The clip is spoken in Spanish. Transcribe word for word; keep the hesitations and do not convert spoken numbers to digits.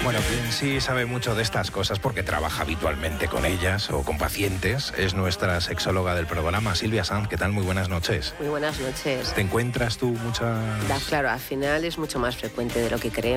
Bueno, quien sí sabe mucho de estas cosas porque trabaja habitualmente con ellas o con pacientes es nuestra sexóloga del programa, Silvia Sanz. ¿Qué tal? Muy buenas noches. Muy buenas noches. ¿Te encuentras tú muchas...? Da, claro, al final es mucho más frecuente de lo que creemos.